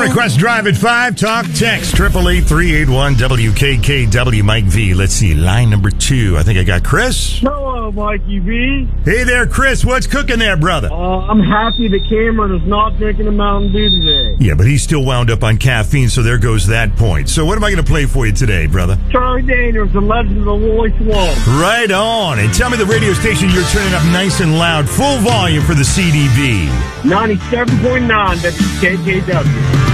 request drive at 5. Talk, text, 888-381-WKKW. Mike V. Let's see, line number 2. I think I got Chris. Hello, Mikey V. Hey there, Chris. What's cooking there, brother? I'm happy that Cameron is not drinking a Mountain Dew today. Yeah, but he's still wound up on caffeine, so there goes that point. So what am I going to play for you today, brother? Charlie Daniels, The Legend of the Woolly Swan. Right on. And tell me the radio station you're turning up nice and loud, full volume for the CDB. 97.9 WKKW.